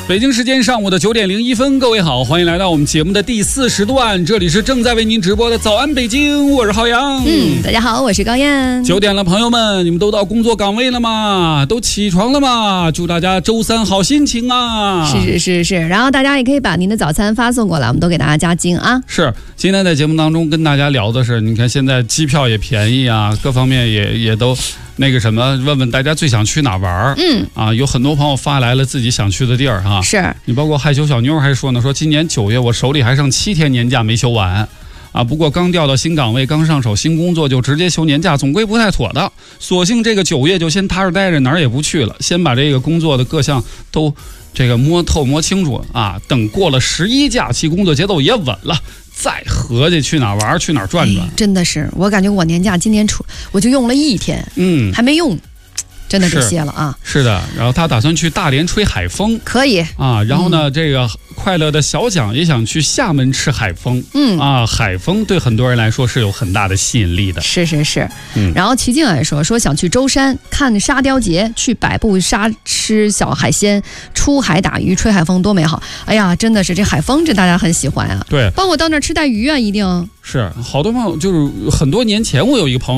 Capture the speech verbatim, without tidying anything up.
北京时间上午的九点零一分，各位好，欢迎来到我们节目的第四时段，这里是正在为您直播的早安北京，我是浩洋。 嗯，大家好，我是高燕。 九点了，朋友们，你们都到工作岗位了吗？都起床了吗？祝大家周三好心情啊！ 是是是是，然后大家也可以把您的早餐发送过来，我们都给大家加精啊。 是，今天在节目当中跟大家聊的是，你看现在机票也便宜啊，各方面也也都。那个什么，问问大家最想去哪玩？嗯啊，有很多朋友发来了自己想去的地儿哈。 是你包括害羞小妞还说呢，说今年九月我手里还剩七天年假没休完，啊，不过刚调到新岗位，刚上手新工作就直接休年假，总归不太妥当。索性这个九月就先踏实待着，哪儿也不去了，先把这个工作的各项都这个摸透摸清楚啊。等过了十一假期，工作节奏也稳了。再合计去哪玩去哪转转、 哎、真的是我感觉我年假今年出我就用了一天，嗯，还没用，真的得歇了啊。 是的，然后他打算去大连吹海风， 可以啊。然后呢、嗯、这个快乐的小蒋也想去厦门吃海风，嗯啊，海风对很多人来说是有很大的吸引力的。 是是是，嗯。然后齐静来说说想去舟山看沙雕节，去百步沙吃小海鲜，出海打鱼吹海风，多美好！哎呀，真的是这海风这大家很喜欢啊。 对， 包括到那儿吃带鱼啊，一定是好多朋友，就是很多年前我有一个朋友。